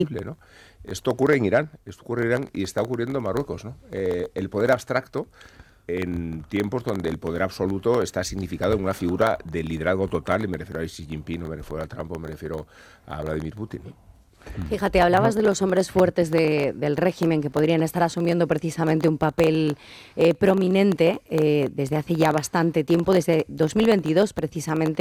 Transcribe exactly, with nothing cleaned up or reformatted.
¿no? Esto ocurre en Irán, esto ocurre en Irán y está ocurriendo en Marruecos, ¿no? Eh, el poder abstracto en tiempos donde el poder absoluto está significado en una figura de liderazgo total, y me refiero a Xi Jinping, no me refiero a Trump, me refiero a Vladimir Putin, ¿no? Fíjate, hablabas de los hombres fuertes de, del régimen que podrían estar asumiendo precisamente un papel eh, prominente eh, desde hace ya bastante tiempo, desde dos mil veintidós precisamente.